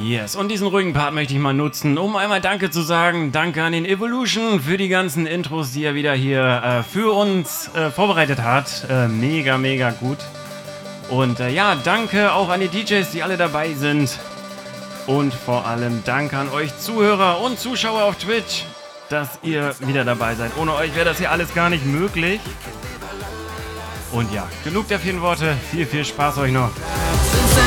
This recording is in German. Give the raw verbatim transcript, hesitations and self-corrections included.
Yes, und diesen ruhigen Part möchte ich mal nutzen, um einmal Danke zu sagen. Danke an den Evolution für die ganzen Intros, die er wieder hier äh, für uns äh, vorbereitet hat. Äh, mega, mega gut. Und äh, ja, danke auch an die D Js, die alle dabei sind. Und vor allem danke an euch Zuhörer und Zuschauer auf Twitch, dass ihr wieder dabei seid. Ohne euch wäre das hier alles gar nicht möglich. Und ja, genug der vielen Worte. Viel, viel Spaß euch noch.